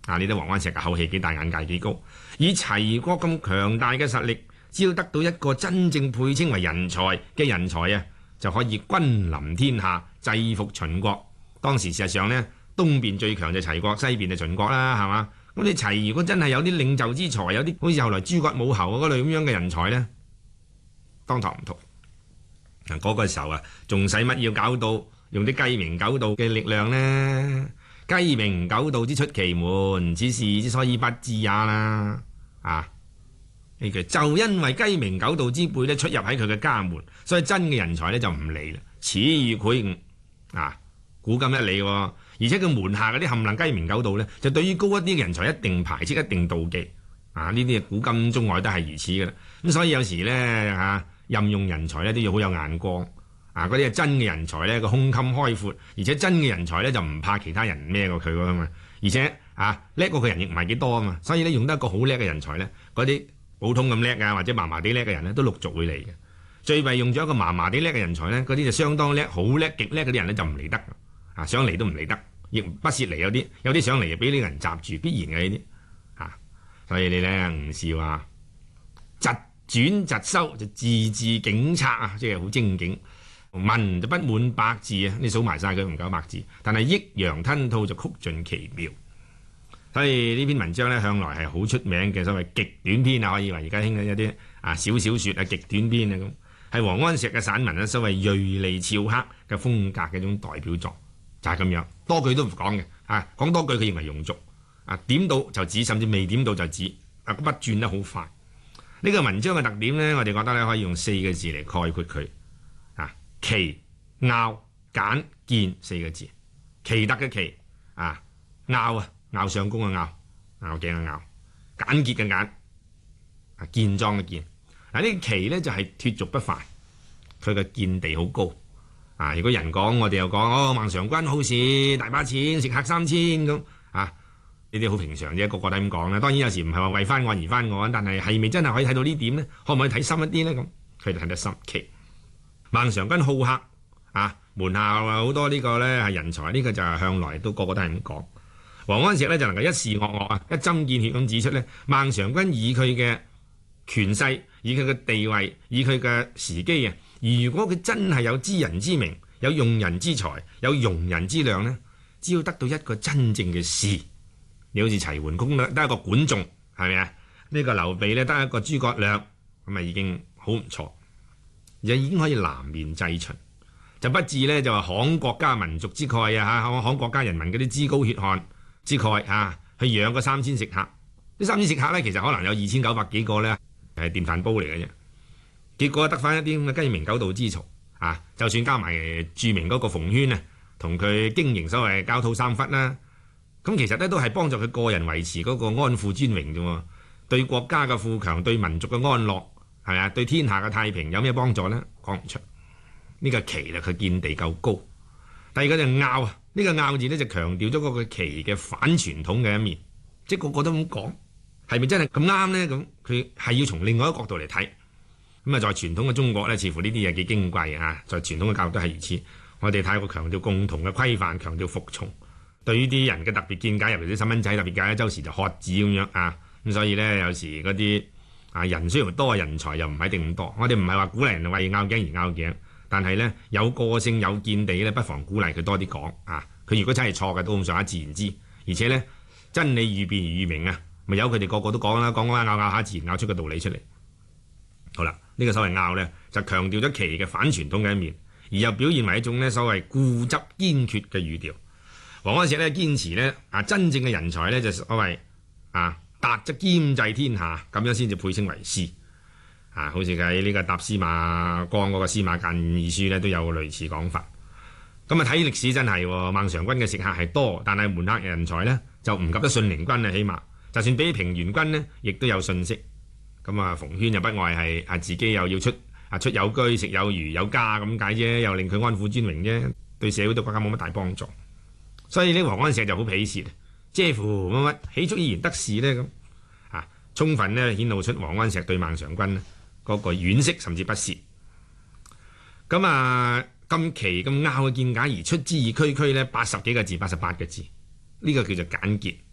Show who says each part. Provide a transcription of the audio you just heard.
Speaker 1: 你睇王安石嘅口氣幾大，眼界幾高。以齊國咁強大嘅實力，只要得到一個真正配稱為人才嘅人才啊，就可以君臨天下，制服秦國。當時事實上呢，東邊最強就齊國，西邊就秦國啦，係嘛？咁你齊如果真係有啲領袖之才，有啲好似後來諸葛武侯嗰類咁樣嘅人才呢，當堂唔同。嗰個時候啊，仲使乜要搞到用啲雞鳴狗盜嘅力量呢？雞鳴狗盜之出奇門，此事之所以不至也啦。呢句就因為雞鳴狗盜之輩咧出入喺佢嘅家門，所以真嘅人才咧就唔嚟啦。此語聵誤古今一理喎。而且佢門下嗰啲冚唪唥雞鳴狗盜咧，就對於高一啲嘅人才一定排斥，一定妒忌。呢啲古今中外都係如此嘅啦。咁所以有時咧任用人才咧都要好有眼光。嗰啲係真嘅人才咧，個胸襟開闊，而且真嘅人才咧就唔怕其他人孭過佢噶嘛。而且叻過佢人亦唔係幾多啊嘛。所以咧用得一個好叻嘅人才咧，嗰啲普通咁叻或者麻麻地叻嘅人咧都陸續會嚟嘅。最弊用咗一個麻麻地叻嘅人才咧，嗰啲就相當叻、好叻、極叻嗰啲人咧就唔嚟得。想嚟都唔嚟得，亦不屑嚟。有啲想嚟就俾呢個人閘住，必然嘅呢啲。所以你咧吳氏話疾轉疾收就字字警策即係好精警。文就不滿百字你數埋晒佢唔夠百字，但係抑揚吞吐就曲盡其妙。所以呢篇文章咧向來係好出名嘅所謂極短篇可以話而家興嘅一啲小小說極短篇咁，係王安石嘅散文所謂銳利峭刻嘅風格嘅一種代表作，就係咁樣，多句都唔講嘅講多句佢認為庸俗點到就止，甚至未點到就止筆轉得好快。呢個文章嘅特點呢，我哋覺得咧可以用4個字嚟概括佢。奇、拗、簡、見4個字。奇特嘅奇拗上弓嘅拗頸嘅拗，簡潔嘅簡健壯嘅健。呢個奇呢就係脫俗不凡，佢嘅見地好高。如果人講，我哋又講孟嘗君好事，大把錢，食客3000咁呢啲好平常啫，個個都咁講啦。當然有時唔係話為翻案而翻案，但係咪真係可以睇到呢點呢？可唔可以睇深一啲呢？咁佢就睇得深。奇孟嘗君好客門下好多呢個呢係人才，呢個就係向來都個個都係咁講。王安石呢就能夠一視惡惡一針見血咁指出呢，孟嘗君以佢嘅權勢，以佢嘅地位，以佢嘅時機如果佢真係有知人之明，有用人之才，有容人之量呢，只要得到一個真正嘅士，你好似齊桓公得一個管仲，係咪呢個劉備呢得一個諸葛亮，咁已經好唔錯。就已經可以南面制秦，就不至呢就話慷國家民族之慨慷國家人民嗰啲脂膏血汗之慨去養個3000食客。呢3000食客呢，其實可能有2900幾個呢係電飯煲嚟嘅啫。結果得翻一啲咁嘅雞鳴狗盜之嘈就算加埋著名嗰個馮諼同佢經營所謂交套三忽啦，咁其實呢都係幫助佢個人維持嗰個安富尊榮啫。對國家嘅富強，對民族嘅安樂。係對天下嘅太平有咩幫助呢？講唔出。呢個奇啦，佢見地夠高。第二個就拗呢個拗字呢，就強調咗嗰個奇嘅反傳統嘅一面，即係個個都咁講，係咪真係咁啱呢？咁佢係要從另外一個角度嚟睇。咁在傳統嘅中國呢，似乎呢啲嘢幾矜貴在傳統嘅教育都係如此。我哋太過強調共同嘅規範，強調服從，對於啲人嘅特別見解，尤其啲細蚊仔特別解，周時就喝止咁樣咁所以呢，有時嗰啲人雖然多，人才又唔係一定咁多。我哋唔係話鼓勵人為拗頸而拗頸，但係呢，有個性有見地呢，不妨鼓勵佢多啲講佢如果真係錯嘅，都咁上下自然知。而且呢，真理愈辯而愈明咪由佢哋個個都講啦，講拗下自然拗出個道理出嚟。好啦，呢個所謂拗呢，就強調咗奇嘅反傳統嘅一面，而又表現為一種呢所謂固執堅決嘅語調。王安石呢堅持呢真正嘅人才呢，就所謂達則兼濟天下，咁樣先至配稱為士。好似喺呢個答司馬光嗰個司馬諫議書呢，都有類似講法。咁睇歷史真係孟嘗君嘅食客係多，但係門客人才呢，就唔及得信陵君起碼就算比平原君呢，亦都有信息。咁馮諼又不外係自己又要出有居食有餘有家咁解啫，又令佢安富尊榮啫，對社會對國家冇乜大幫助。所以呢，王安石就好鄙視嗟乎乜乜，豈足以言得士呢？咁充分呢顯露出王安石對孟嘗君嗰個惋惜甚至不屑。咁奇咁拗嘅見解而出之以區區呢，80幾個字，88個字，呢個叫做簡潔。